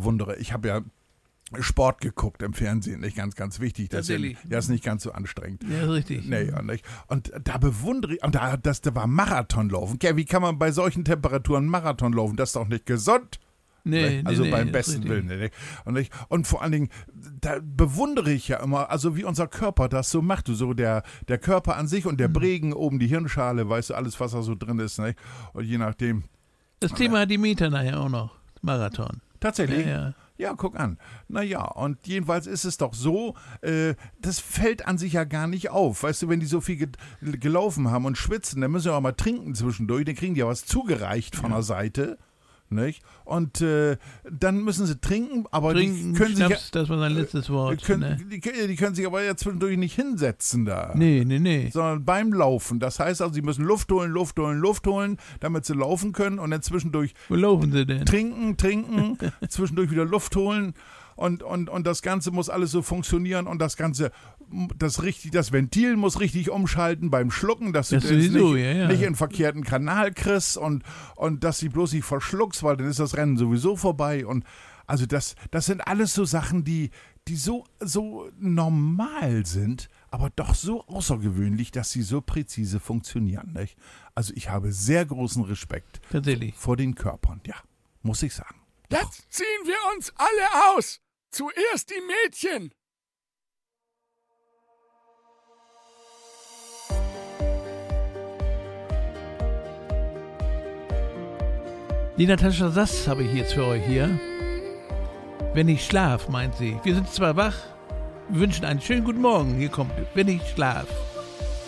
bewundere, ich habe ja Sport geguckt im Fernsehen, nicht ganz, ganz wichtig. Das ist nicht ganz so anstrengend. Ja, richtig. Nee, und da bewundere ich, und da war Marathonlaufen. Wie kann man bei solchen Temperaturen Marathon laufen? Das ist doch nicht gesund. Nee, beim besten Willen. Und vor allen Dingen, da bewundere ich ja immer, also wie unser Körper das so macht. So der Körper an sich und der Bregen oben, die Hirnschale, weißt du, alles, was da so drin ist. Nicht? Und je nachdem. Das Thema hat die Mieter nachher auch noch. Marathon. Tatsächlich? Ja. Ja, guck an. Naja, und jedenfalls ist es doch so, das fällt an sich ja gar nicht auf. Weißt du, wenn die so viel gelaufen haben und schwitzen, dann müssen sie auch mal trinken zwischendurch, dann kriegen die ja was zugereicht von der Seite. Nicht? Und dann müssen sie trinken, aber die können Schnaps, sich das war sein letztes Wort. die können sich aber ja zwischendurch nicht hinsetzen da. Nee. Sondern beim Laufen. Das heißt also, sie müssen Luft holen, damit sie laufen können und dann zwischendurch Wo laufen sie denn? Trinken, zwischendurch wieder Luft holen und das Ganze muss alles so funktionieren und das Ganze, das Ventil muss richtig umschalten beim Schlucken, dass du nicht in den verkehrten Kanal kriegst und dass sie bloß nicht verschluckst, weil dann ist das Rennen sowieso vorbei und also das sind alles so Sachen, die so normal sind, aber doch so außergewöhnlich, dass sie so präzise funktionieren, nicht? Also ich habe sehr großen Respekt vor den Körpern, ja, muss ich sagen. Jetzt ziehen wir uns alle aus. Zuerst die Mädchen. Die Natascha Sass habe ich jetzt für euch hier. Wenn ich schlaf, meint sie. Wir sind zwar wach, wir wünschen einen schönen guten Morgen. Hier kommt Wenn ich schlaf.